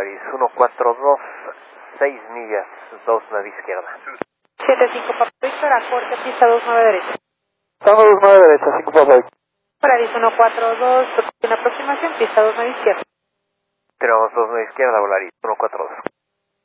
Volaris 142, 6 millas, 29 izquierda. 75 Papa Víctor, a corte, pista 29 derecha. Tango 29 derecha, 5 Papa Víctor. Volaris 142, en aproximación, pista 29 izquierda. Tenemos 29 izquierda, Volaris 142.